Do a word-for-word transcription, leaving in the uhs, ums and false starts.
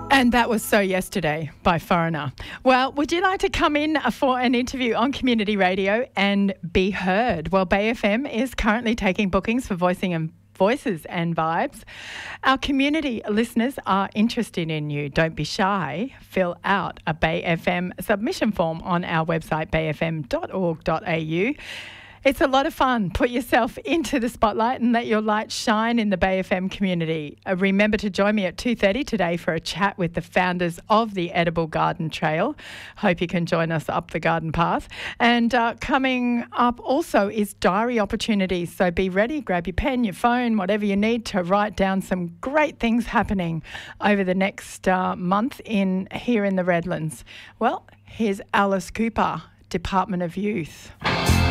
And that was So Yesterday by Foreigner. Well, would you like to come in for an interview on community radio and be heard? Well, Bay F M is currently taking bookings for voicing and voices and vibes. Our community listeners are interested in you. Don't be shy. Fill out a Bay F M submission form on our website, bay f m dot org dot a u. It's a lot of fun. Put yourself into the spotlight and let your light shine in the Bay F M community. Uh, remember to join me at two thirty today for a chat with the founders of the Edible Garden Trail. Hope you can join us up the garden path. And uh, coming up also is diary opportunities. So be ready, grab your pen, your phone, whatever you need to write down some great things happening over the next uh, month in here in the Redlands. Well, here's Alice Cooper, Department of Youth.